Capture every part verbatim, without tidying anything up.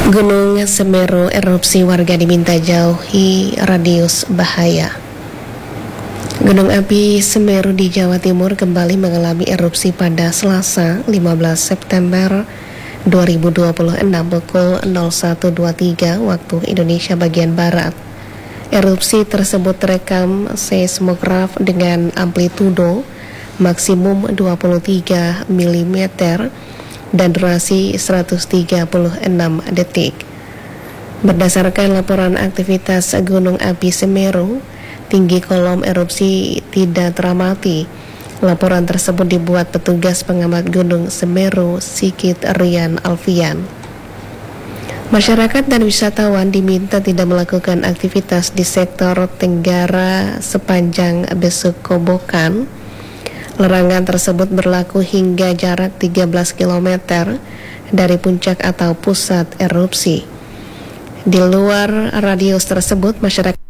Gunung Semeru erupsi, warga diminta jauhi radius bahaya. Gunung api Semeru di Jawa Timur kembali mengalami erupsi pada Selasa lima belas September dua ribu dua puluh enam pukul nol satu dua puluh tiga waktu Indonesia bagian Barat. Erupsi tersebut terekam seismograf dengan amplitudo maksimum dua puluh tiga milimeter dan durasi seratus tiga puluh enam detik. Berdasarkan laporan aktivitas Gunung Api Semeru, tinggi kolom erupsi tidak teramati. Laporan tersebut dibuat petugas pengamat Gunung Semeru Sigit Rian Alfian. Masyarakat dan wisatawan diminta tidak melakukan aktivitas di sektor Tenggara sepanjang Besuk Kobokan. Larangan tersebut berlaku hingga jarak tiga belas kilometer dari puncak atau pusat erupsi. Di luar radius tersebut, masyarakat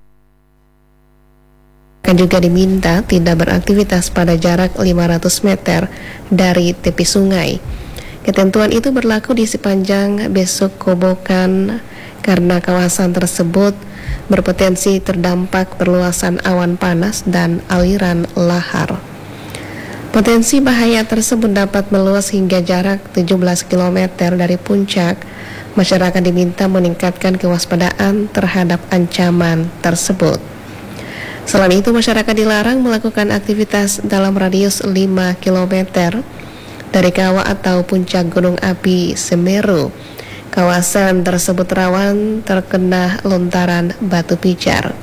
juga diminta tidak beraktivitas pada jarak lima ratus meter dari tepi sungai. Ketentuan itu berlaku di sepanjang Besuk Kobokan karena kawasan tersebut berpotensi terdampak perluasan awan panas dan aliran lahar. Potensi bahaya tersebut dapat meluas hingga jarak tujuh belas kilometer dari puncak. Masyarakat diminta meningkatkan kewaspadaan terhadap ancaman tersebut. Selain itu, masyarakat dilarang melakukan aktivitas dalam radius lima kilometer dari kawah atau puncak Gunung Api Semeru. Kawasan tersebut rawan terkena lontaran batu pijar.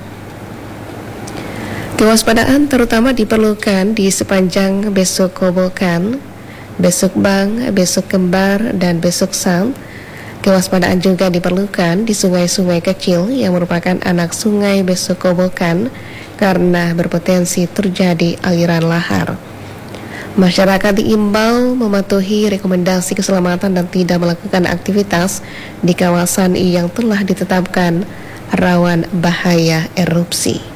Kewaspadaan terutama diperlukan di sepanjang Besuk Kobokan, Besuk Bang, Besuk Kembar, dan Besuk Sam. Kewaspadaan juga diperlukan di sungai-sungai kecil yang merupakan anak sungai Besuk Kobokan karena berpotensi terjadi aliran lahar. Masyarakat diimbau mematuhi rekomendasi keselamatan dan tidak melakukan aktivitas di kawasan yang telah ditetapkan rawan bahaya erupsi.